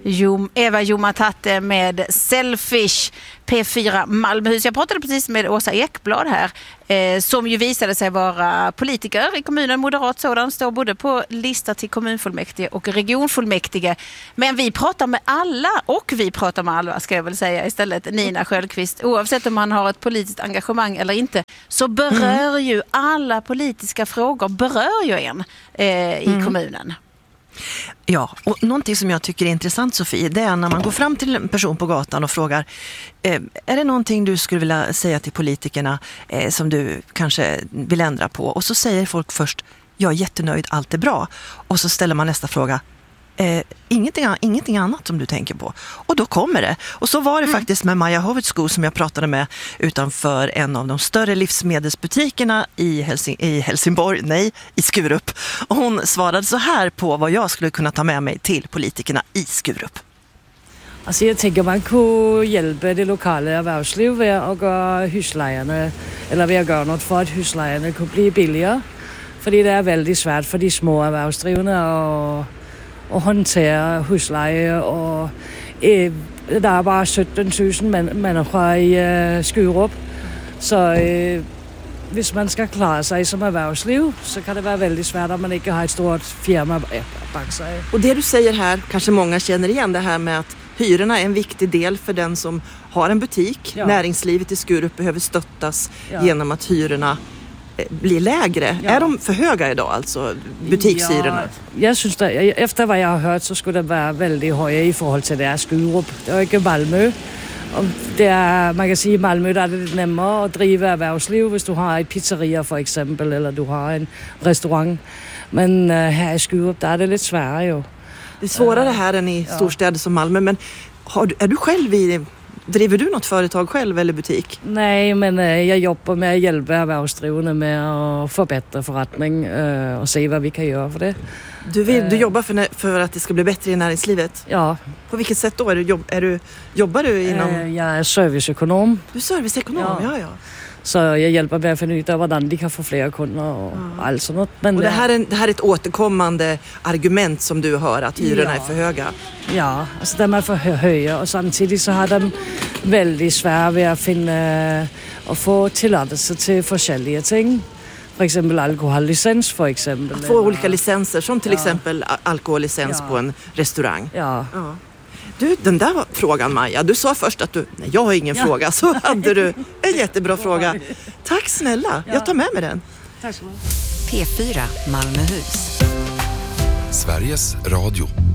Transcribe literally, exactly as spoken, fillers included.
Jo, Eva Jomatatte med Selfish, P fyra Malmöhus. Jag pratade precis med Åsa Ekblad här eh, som ju visade sig vara politiker i kommunen, moderat sådan, står både på lista till kommunfullmäktige och regionfullmäktige. Men vi pratar med alla och vi pratar med alla ska jag väl säga istället. Nina Sköldqvist, oavsett om man har ett politiskt engagemang eller inte, så berör mm. ju alla politiska frågor berör ju en eh, i mm. kommunen. Ja, och någonting som jag tycker är intressant, Sofie, det är när man går fram till en person på gatan och frågar eh, är det någonting du skulle vilja säga till politikerna eh, som du kanske vill ändra på? Och så säger folk först, jag är jättenöjd, allt är bra. Och så ställer man nästa fråga, eh, ingenting, ingenting annat som du tänker på. Och då kommer det. Och så var det mm. faktiskt med Maja Hovitsko som jag pratade med utanför en av de större livsmedelsbutikerna i, Helsing- i Helsingborg, nej, i Skurup. Och hon svarade så här på vad jag skulle kunna ta med mig till politikerna i Skurup. Altså jeg tænker, man kunne hjælpe det lokale erhvervsliv ved at gøre huslejerne, eller ved at gøre noget for, at huslejerne kunne blive billigere. Fordi det er väldigt svært for de små erhvervsdrivende at, at håndtere husleje, og eh, der er bare sytten tusind mennesker i eh, Skurup. Så eh, hvis man skal klare sig som erhvervsliv, så kan det vara väldigt svårt om man inte har ett stort firma bak sig. Och det du säger här, kanske många känner igen det här med att hyrorna är en viktig del för den som har en butik. Ja. Näringslivet i Skurup behöver stöttas ja. genom att hyrorna blir lägre. Ja. Är de för höga idag, alltså butikshyrorna? Ja, jag syns det, efter vad jag har hört så skulle det vara väldigt höga i förhåll till det här Skurup. Det är inte Malmö. Och det är, man kan säga i Malmö där är det lite nemmere att driva erhvervsliv, hvis du har ett pizzeria för exempel, eller du har en restaurang. Men uh, här i Skurup där är det lite svårare ju. Det är svårare här än i storstäder som Malmö, men har du, är du själv i, driver du något företag själv eller butik? Nej, men uh, jag jobbar med att hjälpa erhvervsdrivande med att förbättra förrättning uh, och se vad vi kan göra för det. Du, vill, du jobbar för, för att det ska bli bättre i näringslivet? Ja. På vilket sätt då? Är du, jobb, är du, jobbar du inom... Uh, jag är serviceekonom. Du är serviceekonom, ja, ja. ja. Så jag hjälper med att finna ut hur de kan få fler kunder och ja. allt sånt. Men och det här, är, det här är ett återkommande argument som du hör, att hyrorna ja. är för höga. Ja, alltså de är för höga och samtidigt så har de väldigt svårt med att finna och få tillåtelse till olika ting. För exempel alkohollicens för exempel. Att få olika licenser, som till ja. exempel alkohollicens ja. på en restaurang. Ja. ja. Du, den där frågan, Maja, du sa först att du, nej, jag har ingen ja. fråga, så hade du en jättebra fråga. Tack snälla, ja. jag tar med mig den. Tack så mycket. P fyra Malmöhus. Sveriges Radio.